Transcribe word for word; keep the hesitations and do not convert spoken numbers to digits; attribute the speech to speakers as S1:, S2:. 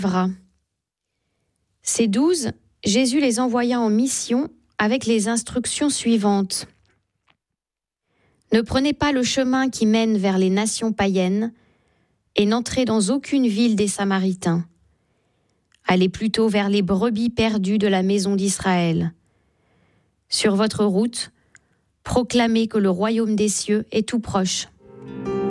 S1: Ces douze, Jésus les envoya en mission avec les instructions suivantes. Ne prenez pas le chemin qui mène vers les nations païennes et n'entrez dans aucune ville des Samaritains. Allez plutôt vers les brebis perdues de la maison d'Israël. Sur votre route, proclamez que le royaume des cieux est tout proche.